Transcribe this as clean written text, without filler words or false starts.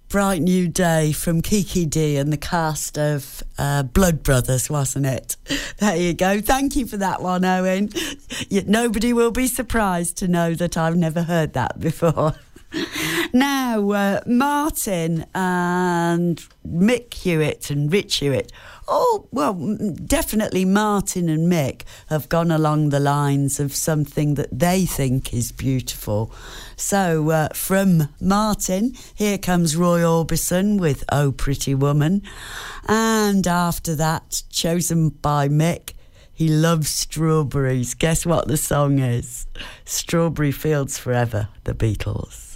Bright New Day from Kiki D and the cast of Blood Brothers, wasn't it? There you go. Thank you for that one, Owen. Nobody will be surprised to know that I've never heard that before. Now, Martin and Mick Hewitt and Rich Hewitt. Oh, well, definitely Martin and Mick have gone along the lines of something that they think is beautiful. So, from Martin, here comes Roy Orbison with Oh Pretty Woman. And after that, chosen by Mick, he loves strawberries. Guess what the song is? Strawberry Fields Forever, the Beatles.